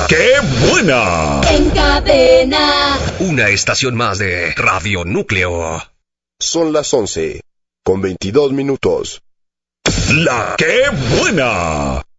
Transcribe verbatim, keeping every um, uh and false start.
La que buena. En cadena. Una estación más de Radio Núcleo. Son las once, con veintidós minutos. La que buena.